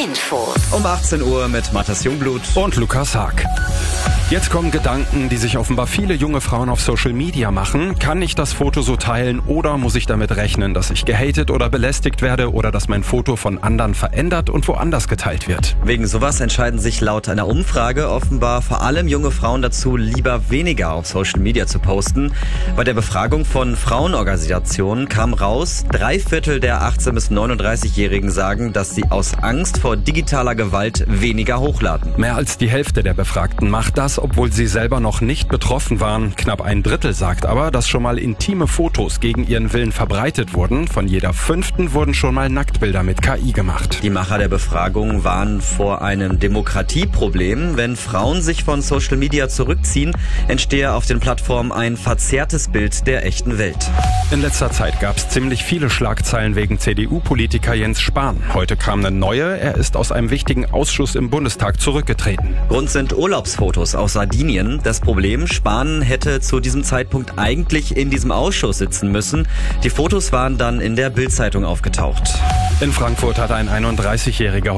Infos. Um 18 Uhr mit Matthias Jungblut und Lukas Haag. Jetzt kommen Gedanken, die sich offenbar viele junge Frauen auf Social Media machen. Kann ich das Foto so teilen oder muss ich damit rechnen, dass ich gehatet oder belästigt werde oder dass mein Foto von anderen verändert und woanders geteilt wird? Wegen sowas entscheiden sich laut einer Umfrage offenbar vor allem junge Frauen dazu, lieber weniger auf Social Media zu posten. Bei der Befragung von Frauenorganisationen kam raus, 3/4 der 18- bis 39-Jährigen sagen, dass sie aus Angst vor digitaler Gewalt weniger hochladen. Mehr als die Hälfte der Befragten macht das, obwohl sie selber noch nicht betroffen waren. Knapp 1/3 sagt aber, dass schon mal intime Fotos gegen ihren Willen verbreitet wurden. Von jeder 5. wurden schon mal Nacktbilder mit KI gemacht. Die Macher der Befragung warnen vor einem Demokratieproblem. Wenn Frauen sich von Social Media zurückziehen, entstehe auf den Plattformen ein verzerrtes Bild der echten Welt. In letzter Zeit gab es ziemlich viele Schlagzeilen wegen CDU-Politiker Jens Spahn. Heute kam eine neue. Er ist aus einem wichtigen Ausschuss im Bundestag zurückgetreten. Grund sind Urlaubsfotos aus Sardinien. Das Problem, Spahn hätte zu diesem Zeitpunkt eigentlich in diesem Ausschuss sitzen müssen. Die Fotos waren dann in der Bild-Zeitung aufgetaucht. In Frankfurt hat ein 31-Jähriger